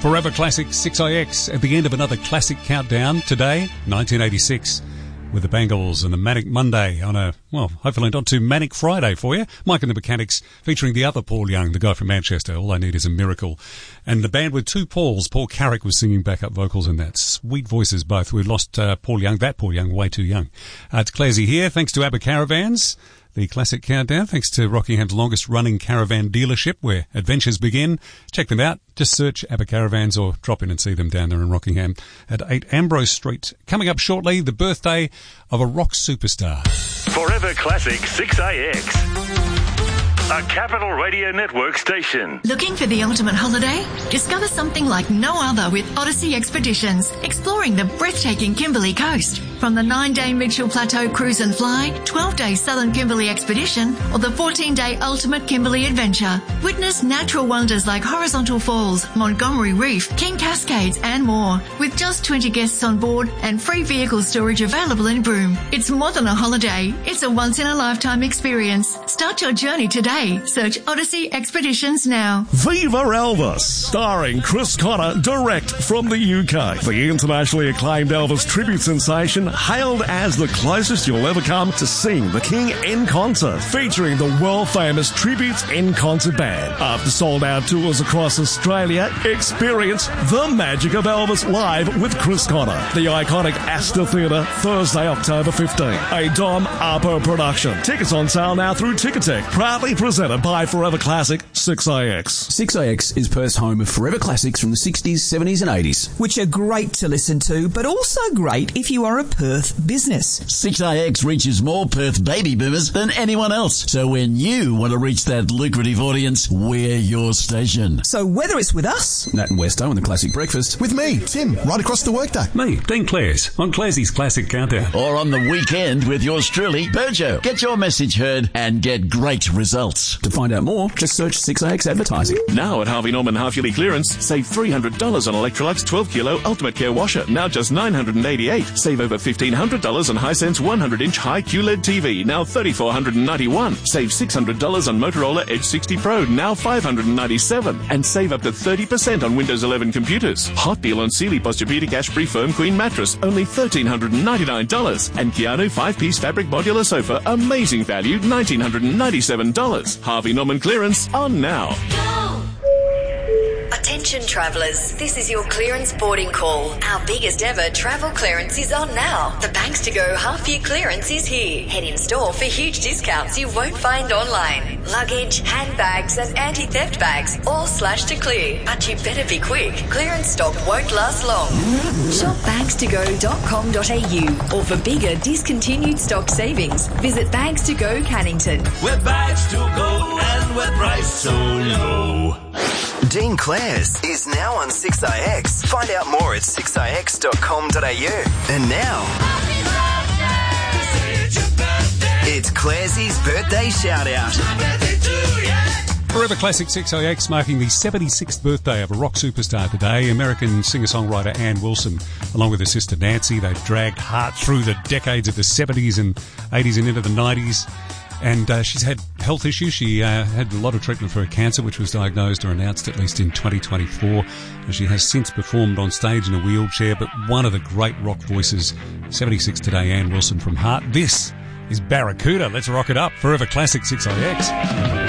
Forever Classic 6IX at the end of another classic countdown. Today, 1986, with the Bangles and the Manic Monday on a, well, hopefully not too manic Friday for you. Mike and the Mechanics featuring the other Paul Young, the guy from Manchester. All I Need Is a Miracle. And the band with two Pauls. Paul Carrick was singing backup vocals in that. Sweet voices both. We lost Paul Young, way too young. It's Clarsy here. Thanks to ABBA Caravans. The classic countdown, thanks to Rockingham's longest running caravan dealership where adventures begin. Check them out. Just search ABBA Caravans or drop in and see them down there in Rockingham at 8 Ambrose Street. Coming up shortly, the birthday of a rock superstar. Forever Classic 6AX. A Capital Radio Network station. Looking for the ultimate holiday? Discover something like no other with Odyssey Expeditions, exploring the breathtaking Kimberley coast. From the 9-day Mitchell Plateau Cruise and Fly, 12-day Southern Kimberley Expedition, or the 14-day Ultimate Kimberley Adventure. Witness natural wonders like Horizontal Falls, Montgomery Reef, King Cascades, and more. With just 20 guests on board and free vehicle storage available in Broome. It's more than a holiday. It's a once-in-a-lifetime experience. Start your journey today. Search Odyssey Expeditions now. Viva Elvis, starring Chris Connor, direct from the UK. The internationally acclaimed Elvis tribute sensation, hailed as the closest you'll ever come to seeing the King in concert, featuring the world-famous Tributes in Concert Band. After sold-out tours across Australia, experience the magic of Elvis live with Chris Connor. The iconic Astor Theatre, Thursday, October 15. A Dom Arpo production. Tickets on sale now through Ticketek. Proudly presented by Forever Classic 6IX. 6IX is Perth's home of forever classics from the 60s, 70s and 80s. Which are great to listen to, but also great if you are a Perth business. 6IX reaches more Perth baby boomers than anyone else. So when you want to reach that lucrative audience, we're your station. So whether it's with us, Nat and Westo and the Classic Breakfast. With me, Tim, right across the workday. Me, Dean Clares, on Clarsy's Classic Countdown. Or on the weekend with yours truly, Burjo. Get your message heard and get great results. To find out more, just search 6IX Advertising. Now at Harvey Norman half-yearly clearance, save $300 on Electrolux 12-kilo Ultimate Care washer, now just $988. Save over $1,500 on Hisense 100-inch high QLED TV, now $3,491. Save $600 on Motorola Edge 60 Pro, now $597. And save up to 30% on Windows 11 computers. Hot deal on Sealy Posturepedic Ashbury Firm Queen mattress, only $1,399. And Keanu 5-piece fabric modular sofa, amazing value, $1,997. Harvey Norman clearance on now. Attention travellers, this is your clearance boarding call. Our biggest ever travel clearance is on now. The Banks to Go half-year clearance is here. Head in store for huge discounts you won't find online. Luggage, handbags and anti-theft bags all slashed to clear. But you better be quick. Clearance stock won't last long. Shop bankstogo.com.au or for bigger discontinued stock savings, visit Banks to Go Cannington. We're Bags to Go and we're priced so low. Dean Clares is now on 6IX. Find out more at 6ix.com.au. And now, it's Clarsy's birthday shout-out. Forever Classic 6IX marking the 76th birthday of a rock superstar today, American singer-songwriter Ann Wilson, along with her sister Nancy. They've dragged Heart through the decades of the 70s and 80s and into the 90s. And she's had health issues. She had a lot of treatment for her cancer, which was diagnosed or announced at least in 2024. And she has since performed on stage in a wheelchair, but one of the great rock voices, 76 today, Ann Wilson from Heart. This is Barracuda. Let's rock it up. Forever Classic 6IX.